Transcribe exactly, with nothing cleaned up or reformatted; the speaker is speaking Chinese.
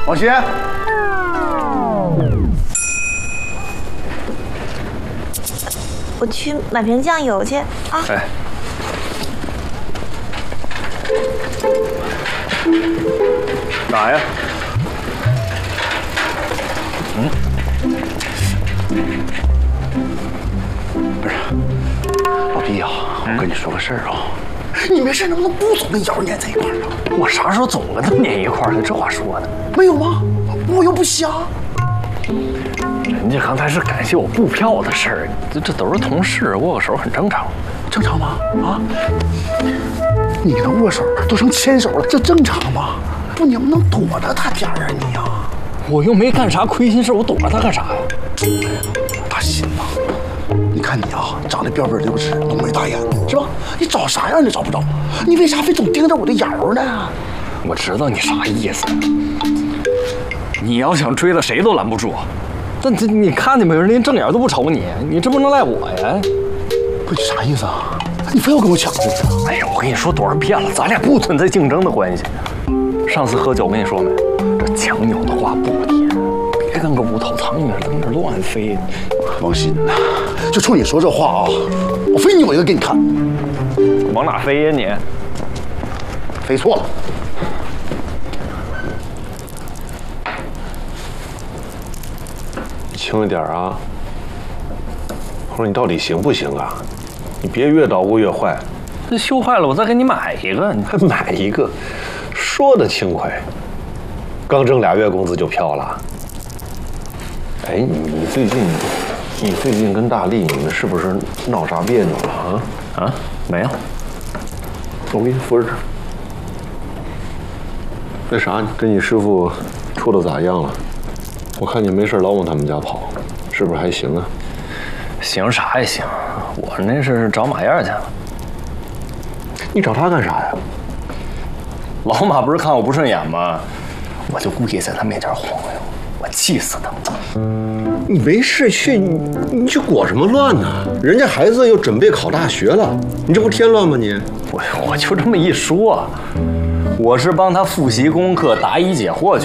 王鑫， 我去买瓶酱油去啊！ 哎，哪呀？嗯，不是，老弟呀、啊，我跟你说个事儿啊，你没事能不能不总跟瑶粘在一块儿啊？ 我啥时候总跟他粘一块儿了？这话说的， 没有吗？我又不瞎。 人家刚才是感谢我布票的事儿，这这都是同事，握个手很正常， 正常吗？啊，你跟他握手都成牵手了，这正常吗？不，你能不能躲着他点儿啊你呀、啊？ 我又没干啥亏心事，我躲着他干啥呀？ 大鑫呐，你看你啊，长得标标溜直，浓眉大眼的，是吧？你找啥样你找不着，你为啥非总盯着我的瑶呢？ 我知道你啥意思，你要想追了谁都拦不住。但这你看见没有，人家正眼都不瞅你，你这不能赖我呀？ 不，你啥意思啊？你非要跟我抢这个？ 哎呀，我跟你说多少遍了，咱俩不存在竞争的关系。上次喝酒我跟你说没，这强扭的话不甜，别跟个无头苍蝇似的跟那乱飞。 王鑫，就冲你说这话啊，我非扭一个给你看。 往哪飞呀你？ 飞错了。 轻一点啊！我说你到底行不行啊？你别越捣鼓越坏。 这修坏了，我再给你买一个。你还买一个，说的轻快。刚挣俩月工资就飘了。哎，你你最近，你最近跟大力你们是不是闹啥别扭了啊？ 啊，没有。 我给你扶着。那啥，跟你师傅处的咋样了？我看你没事老往他们家跑，是不是还行啊？ 行啥也行，我那是找马燕去了。 你找他干啥呀？ 老马不是看我不顺眼吗？我就故意在他面前晃悠，我气死他。 你没事去，你你去裹什么乱呢？人家孩子又准备考大学了，你这不添乱吗你？ 我我就这么一说，我是帮他复习功课、答疑解惑去。